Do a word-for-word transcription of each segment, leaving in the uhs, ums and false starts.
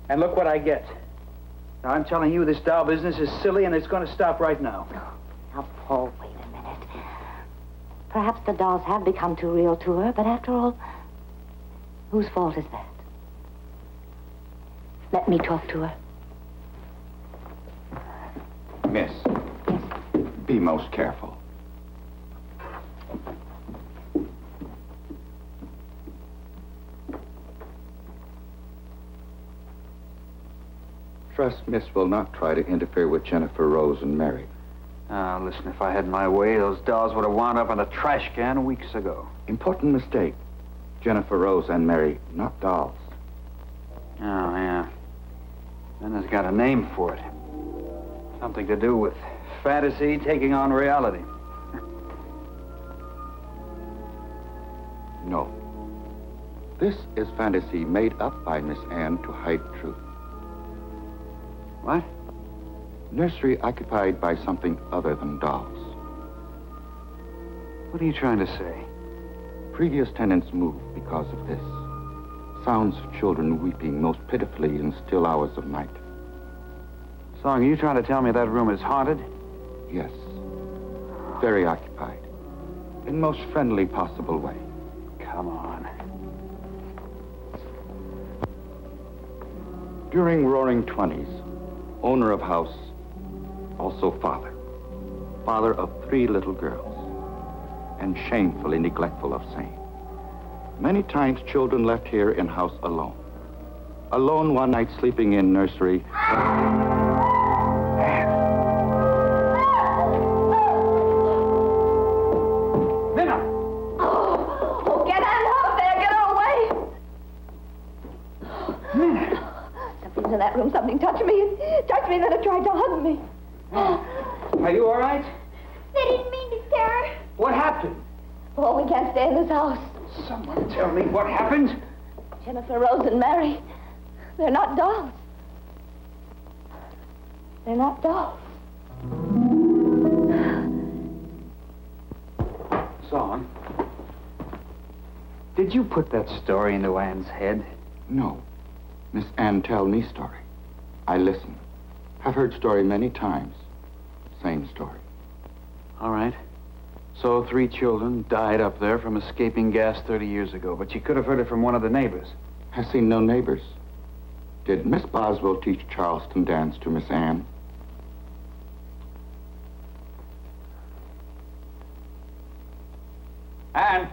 And look what I get. Now, I'm telling you, this doll business is silly, and it's going to stop right now. Now, Paul, wait a minute. Perhaps the dolls have become too real to her, but after all, whose fault is that? Let me talk to her. Miss. Yes. Be most careful. Trust Miss will not try to interfere with Jennifer Rose and Mary. Ah, listen, if I had my way, those dolls would have wound up in the trash can weeks ago. Important mistake. Jennifer Rose and Mary, not dolls. Oh, yeah. Then it's got a name for it. Something to do with fantasy taking on reality. No. This is fantasy made up by Miss Anne to hide truth. What? Nursery occupied by something other than dolls. What are you trying to say? Previous tenants moved because of this. Sounds of children weeping most pitifully in still hours of night. Song, are you trying to tell me that room is haunted? Yes. Very occupied. In most friendly possible way. Come on. During Roaring Twenties, owner of house, also father. Father of three little girls. And shamefully neglectful of same. Many times children left here in house alone. Alone one night sleeping in nursery. Minna! Oh, oh, get Anne out there. Get her away. Minna! Something's in that room. Something touched me. It touched me, then it tried to hug me. Are you all right? They didn't mean to scare her. What happened? Oh, we can't stay in this house. Someone tell me what happened. Jennifer Rose and Mary, they're not dolls. They're not dolls. Song, did you put that story into Anne's head? No. Miss Anne tell me story. I listen. Have heard story many times. Same story. All right. So three children died up there from escaping gas thirty years ago, but you could have heard it from one of the neighbors. Has seen no neighbors. Did Miss Boswell teach Charleston dance to Miss Anne? Anne!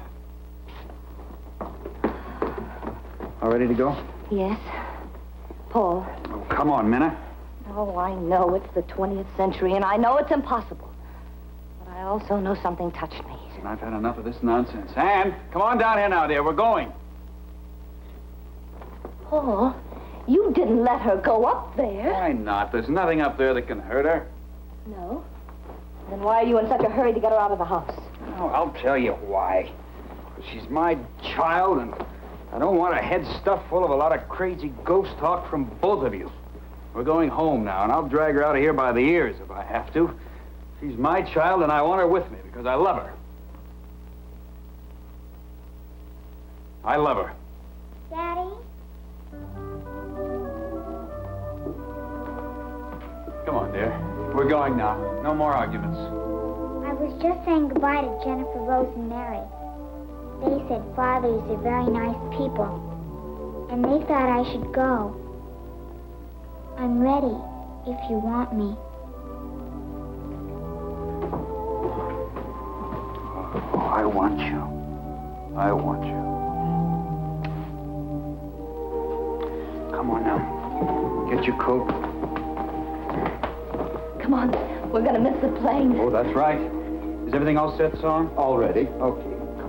All ready to go? Yes. Paul. Oh, come on, Minna. Oh, I know it's the twentieth century, and I know it's impossible. But I also know something touched me. I've had enough of this nonsense. Anne, come on down here now, dear. We're going. Paul, you didn't let her go up there. Why not? There's nothing up there that can hurt her. No? Then why are you in such a hurry to get her out of the house? Oh, I'll tell you why. She's my child, and I don't want her head stuffed full of a lot of crazy ghost talk from both of you. We're going home now, and I'll drag her out of here by the ears if I have to. She's my child, and I want her with me because I love her. I love her. Daddy? Come on, dear. We're going now. No more arguments. I was just saying goodbye to Jennifer Rose and Mary. They said fathers are very nice people, and they thought I should go. I'm ready, if you want me. Oh, I want you. I want you. Come on now. Get your coat. Come on. We're going to miss the plane. Oh, that's right. Is everything all set, Song? All ready. Okay.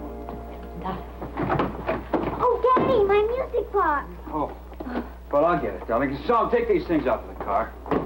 Oh, Daddy, my music box. Oh. Well, I'll get it, darling. Song, take these things out of the car.